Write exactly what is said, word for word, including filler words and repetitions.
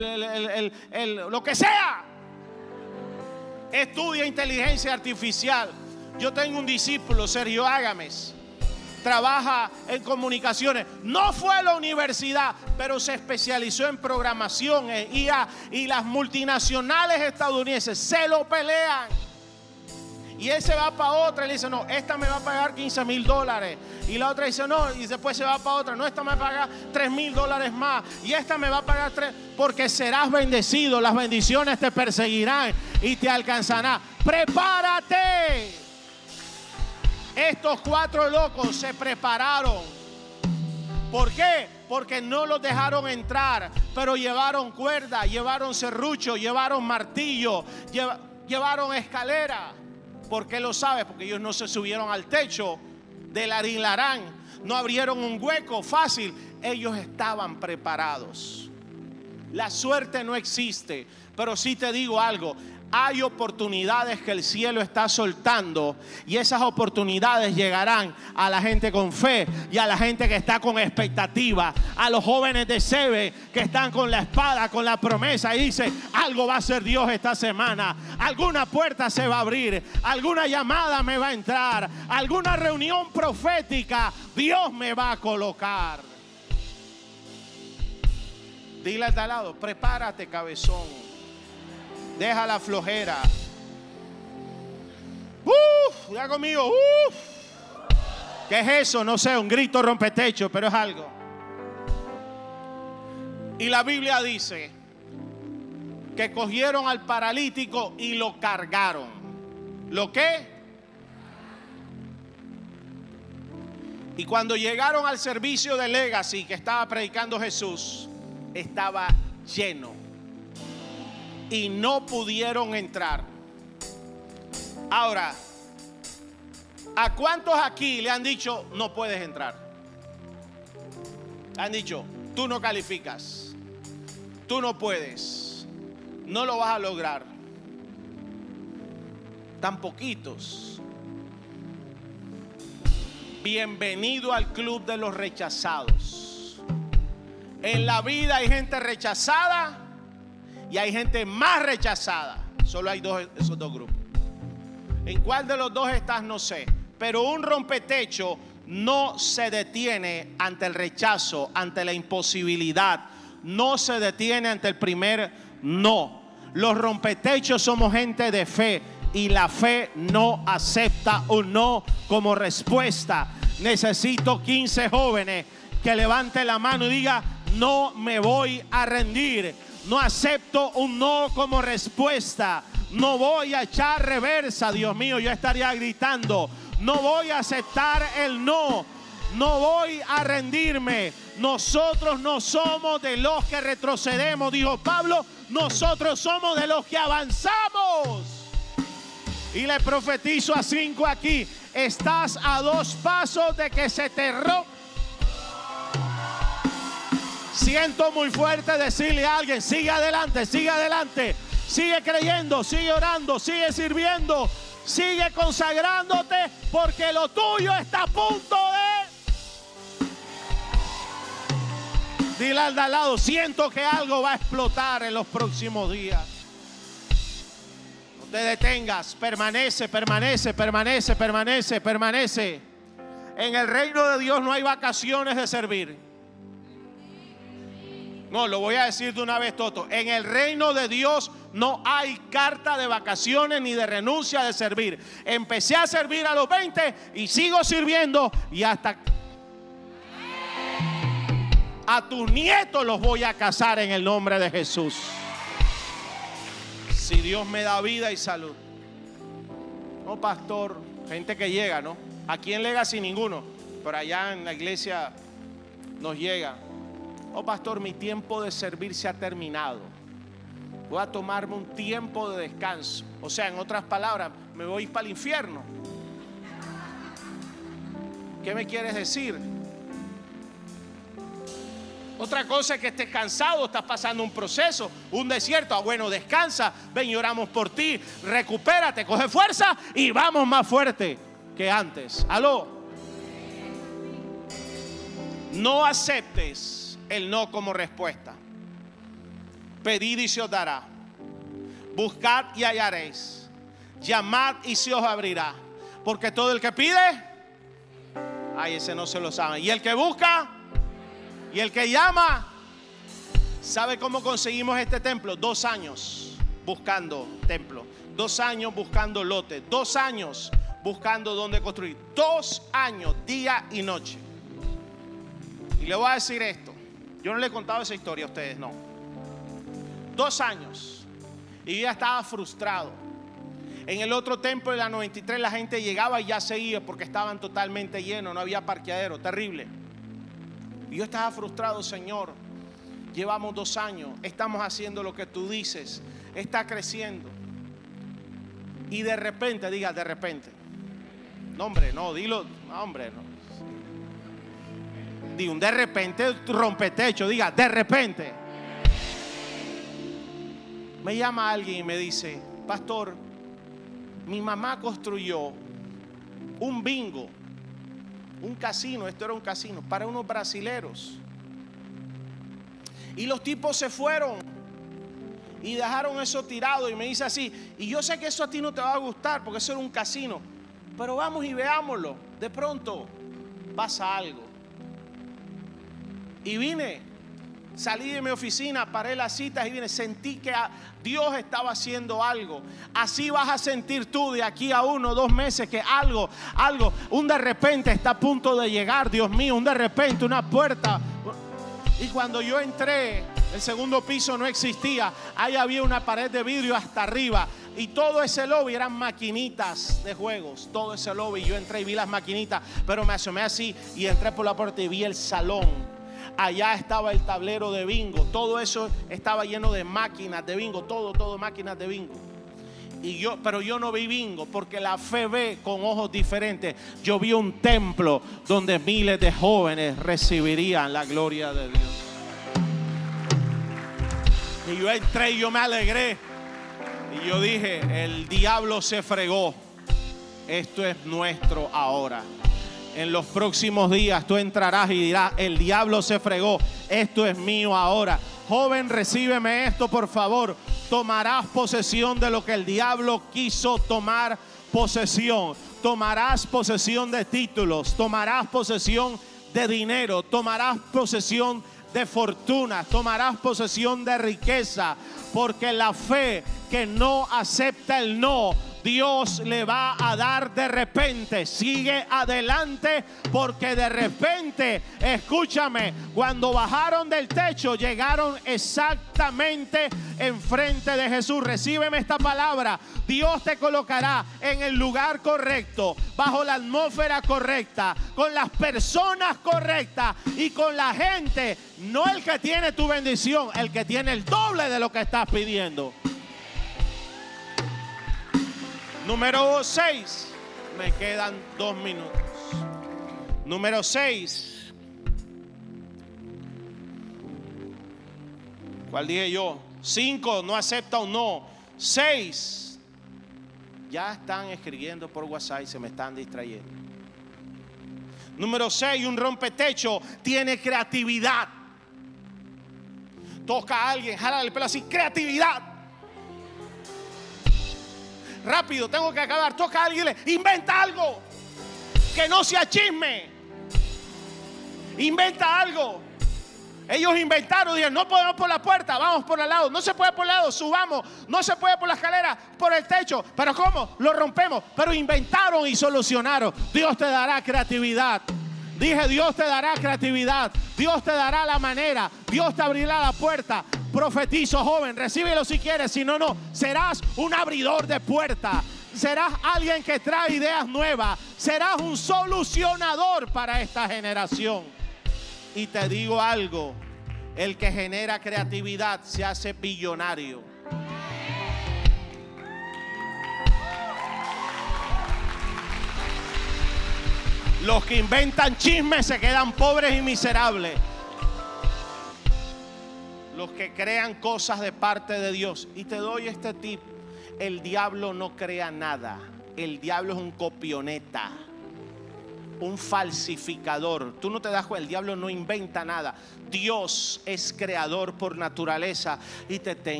el, el, el, el, lo que sea. Estudia inteligencia artificial. Yo tengo un discípulo, Sergio Ágames, trabaja en comunicaciones. No fue a la universidad, pero se especializó en programación, en I A, y las multinacionales estadounidenses se lo pelean. Y él se va para otra y le dice, no, esta me va a pagar quince mil dólares. Y la otra dice, no, y después se va para otra, no, esta me va a pagar tres mil dólares más. Y esta me va a pagar tres, porque serás bendecido, las bendiciones te perseguirán y te alcanzarán. ¡Prepárate! Estos cuatro locos se prepararon. ¿Por qué? Porque no los dejaron entrar, pero llevaron cuerda, llevaron serrucho, llevaron martillo, lleva, llevaron escalera. ¿Por qué lo sabes? Porque ellos no se subieron al techo del Arilarán, no abrieron un hueco fácil. Ellos estaban preparados. La suerte no existe, pero sí te digo algo. Hay oportunidades que el cielo está soltando, y esas oportunidades llegarán a la gente con fe y a la gente que está con expectativa, a los jóvenes de Sebe que están con la espada, con la promesa, y dice, algo va a hacer Dios esta semana, alguna puerta se va a abrir, alguna llamada me va a entrar, alguna reunión profética Dios me va a colocar. Dile al de al lado, prepárate, cabezón. Deja la flojera. Uf, ya conmigo. Uf. ¿Qué es eso? No sé, un grito rompetecho, pero es algo. Y la Biblia dice que cogieron al paralítico y lo cargaron. ¿Lo qué? Y cuando llegaron al servicio de Legacy que estaba predicando Jesús, estaba lleno. Y no pudieron entrar. Ahora, ¿a cuántos aquí le han dicho no puedes entrar? Han dicho, tú no calificas, tú no puedes, no lo vas a lograr. Tan poquitos. Bienvenido al club de los rechazados. En la vida hay gente rechazada y hay gente más rechazada. Solo hay dos, esos dos grupos. ¿En cuál de los dos estás? No sé. Pero un rompetecho no se detiene ante el rechazo, ante la imposibilidad. No se detiene ante el primer no. Los rompetechos somos gente de fe, y la fe no acepta un no como respuesta. Necesito quince jóvenes que levanten la mano y digan, no me voy a rendir. No acepto un no como respuesta. No voy a echar reversa. Dios mío, yo estaría gritando. No voy a aceptar el no. No voy a rendirme. Nosotros no somos de los que retrocedemos, dijo Pablo. Nosotros somos de los que avanzamos. Y le profetizo a cinco aquí. Estás a dos pasos de que se te rompa. Siento muy fuerte decirle a alguien, sigue adelante, sigue adelante, sigue creyendo, sigue orando, sigue sirviendo, sigue consagrándote, porque lo tuyo está a punto de... Dile al de al lado, siento que algo va a explotar en los próximos días. No te detengas, permanece, permanece, permanece, permanece, permanece. En el reino de Dios no hay vacaciones de servir. No, lo voy a decir de una vez, Toto. En el reino de Dios no hay carta de vacaciones ni de renuncia de servir. Empecé a servir a los veinte y sigo sirviendo, y hasta a tus nietos los voy a casar en el nombre de Jesús. Si Dios me da vida y salud. No, pastor, gente que llega, ¿no? Aquí en Legacy ninguno, pero allá en la iglesia nos llega. Oh, pastor, mi tiempo de servir se ha terminado. Voy a tomarme un tiempo de descanso. O sea, en otras palabras, me voy para el infierno. ¿Qué me quieres decir? Otra cosa es que estés cansado, estás pasando un proceso, un desierto. Ah, bueno, descansa, ven y oramos por ti. Recupérate, coge fuerza y vamos más fuerte que antes. Aló. No aceptes el no como respuesta. Pedid y se os dará. Buscad y hallaréis. Llamad y se os abrirá. Porque todo el que pide, ay, ese no se lo sabe. Y el que busca, y el que llama. ¿Sabe cómo conseguimos este templo? Dos años buscando templo. Dos años buscando lote. Dos años buscando dónde construir. Dos años, día y noche. Y le voy a decir esto. Yo no le he contado esa historia a ustedes, no. Dos años. Y yo ya estaba frustrado. En el otro templo de la noventa y tres la gente llegaba y ya se iba porque estaban totalmente llenos. No había parqueadero, terrible. Y yo estaba frustrado, Señor. Llevamos dos años, estamos haciendo lo que tú dices, está creciendo. Y de repente, diga de repente. No, hombre, no, dilo, no, hombre, no. Diga un de repente rompetecho, diga de repente. Me llama alguien y me dice: pastor, mi mamá construyó un bingo, un casino, esto era un casino para unos brasileros. Y los tipos se fueron y dejaron eso tirado. Y me dice así: y yo sé que eso a ti no te va a gustar porque eso era un casino, pero vamos y veámoslo. De pronto pasa algo. Y vine, salí de mi oficina, paré las citas y vine, sentí que Dios estaba haciendo algo. Así vas a sentir tú de aquí a uno o dos meses que algo, algo, un de repente está a punto de llegar. Dios mío, un de repente, una puerta. Y cuando yo entré, el segundo piso no existía. Ahí había una pared de vidrio hasta arriba. Y todo ese lobby eran maquinitas de juegos. Todo ese lobby. Yo entré y vi las maquinitas. Pero me asomé así y entré por la puerta y vi el salón. Allá estaba el tablero de bingo. Todo eso estaba lleno de máquinas de bingo. Todo, todo máquinas de bingo. Y yo, pero yo no vi bingo porque la fe ve con ojos diferentes. Yo vi un templo donde miles de jóvenes recibirían la gloria de Dios. Y yo entré y yo me alegré. Y yo dije: el diablo se fregó. Esto es nuestro ahora. En los próximos días tú entrarás y dirás: el diablo se fregó. Esto es mío ahora. Joven, recíbeme esto, por favor. Tomarás posesión de lo que el diablo quiso tomar posesión. Tomarás posesión de títulos. Tomarás posesión de dinero. Tomarás posesión de fortuna. Tomarás posesión de riqueza. Porque la fe que no acepta el no, Dios le va a dar de repente. Sigue adelante, porque de repente, escúchame, cuando bajaron del techo llegaron exactamente enfrente de Jesús. Recíbeme esta palabra. Dios te colocará en el lugar correcto, bajo la atmósfera correcta, con las personas correctas y con la gente, no el que tiene tu bendición, el que tiene el doble de lo que estás pidiendo. Número seis. Me quedan dos minutos. Número seis. ¿Cuál dije yo? Cinco, no acepta un no. Seis. Ya están escribiendo por WhatsApp y se me están distrayendo. Número seis, un rompetecho tiene creatividad. Toca a alguien, jala el pelo así, creatividad. Rápido, tengo que acabar. Toca a alguien, inventa algo que no sea chisme. Inventa algo. Ellos inventaron, dijeron: no podemos por la puerta, vamos por el lado. No se puede por el lado, subamos. No se puede por la escalera, por el techo. Pero ¿cómo? Lo rompemos. Pero inventaron y solucionaron. Dios te dará creatividad. Dije: Dios te dará creatividad. Dios te dará la manera. Dios te abrirá la puerta. Profetizo, joven, recíbelo si quieres. Si no, no. Serás un abridor de puertas. Serás alguien que trae ideas nuevas. Serás un solucionador para esta generación. Y te digo algo: el que genera creatividad se hace billonario. Los que inventan chismes se quedan pobres y miserables. Los que crean cosas de parte de Dios. Y te doy este tip: el diablo no crea nada. El diablo es un copioneta. un falsificador. Tú no te das cuenta, el diablo no inventa nada. Dios es creador por naturaleza y te, te